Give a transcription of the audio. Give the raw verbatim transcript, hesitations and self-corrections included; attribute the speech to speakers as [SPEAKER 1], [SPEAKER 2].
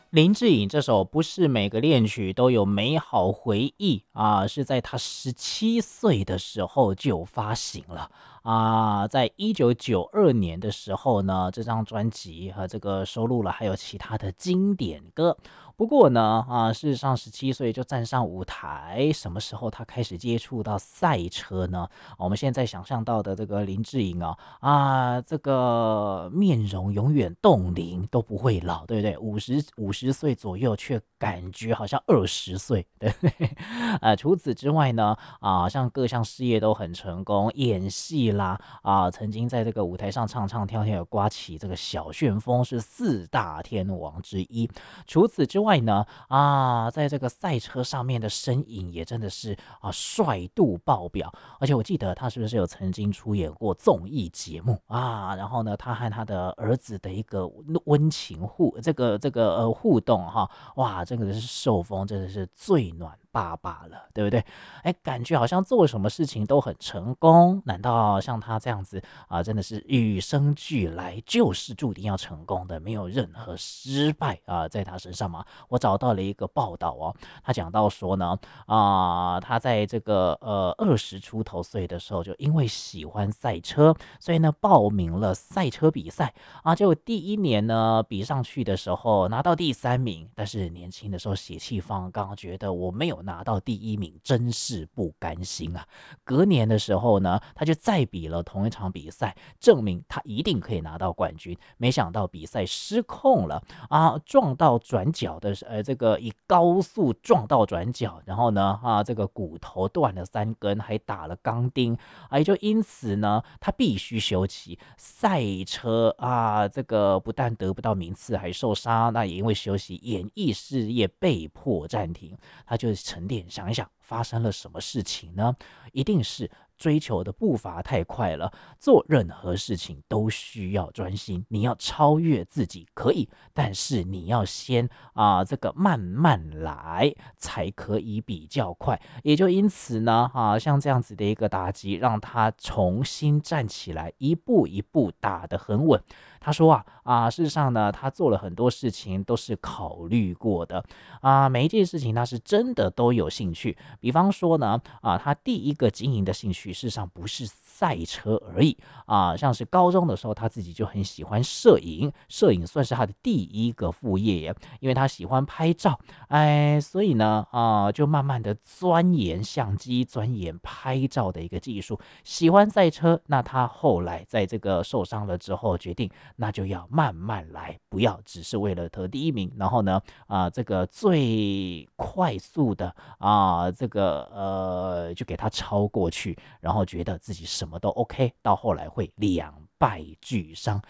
[SPEAKER 1] 林志颖这首《不是每个恋曲都有美好回忆》啊，是在他十七岁的时候就发行了啊。在一九九二年的时候呢，这张专辑和这个收录了还有其他的经典歌。不过呢，啊，事实上十七岁就站上舞台，什么时候他开始接触到赛车呢？我们现在想象到的这个林志颖啊，啊，这个面容永远冻龄，都不会老，对不对？五十五十岁左右，却感觉好像二十岁，对不对？呃，除此之外呢，啊，像各项事业都很成功，演戏啦，啊，曾经在这个舞台上唱唱跳跳，刮起这个小旋风，是四大天王之一。除此之外呢，啊，在这个赛车上面的身影也真的是啊帅度爆表，而且我记得他是不是有曾经出演过综艺节目啊？然后呢，他和他的儿子的一个温情互这个这个呃互动哈，哇，这个是受封真的是最暖爸爸了，对不对？哎，感觉好像做什么事情都很成功，难道像他这样子啊，真的是与生俱来就是注定要成功的，没有任何失败啊在他身上吗？我找到了一个报道哦，他讲到说呢，啊、他在这个呃二十出头岁的时候，就因为喜欢赛车，所以呢报名了赛车比赛啊。结果第一年呢比上去的时候拿到第三名，但是年轻的时候血气方刚，觉得我没有拿到第一名，真是不甘心啊。隔年的时候呢，他就再比了同一场比赛，证明他一定可以拿到冠军。没想到比赛失控了啊，撞到转角的呃，这个以高速撞到转角，然后呢啊，这个骨头断了三根，还打了钢钉，啊，也就因此呢，他必须休息赛车啊，这个不但得不到名次，还受伤，那也因为休息，演艺事业被迫暂停。他就沉淀想一想，发生了什么事情呢？一定是追求的步伐太快了，做任何事情都需要专心。你要超越自己可以，但是你要先啊、这个慢慢来，才可以比较快。也就因此呢，啊，像这样子的一个打击，让他重新站起来，一步一步打得很稳。他说啊啊，事实上呢，他做了很多事情都是考虑过的啊，每一件事情他是真的都有兴趣。比方说呢，啊，他第一个经营的兴趣，事实上不是赛车而已啊，像是高中的时候，他自己就很喜欢摄影，摄影算是他的第一个副业耶，因为他喜欢拍照，哎，所以呢，啊，就慢慢的钻研相机，钻研拍照的一个技术，喜欢赛车。那他后来在这个受伤了之后，决定那就要慢慢来，不要只是为了得第一名，然后呢，啊，这个最快速的啊，这个呃，就给他超过去，然后觉得自己什么都 OK，到后来会两败俱伤。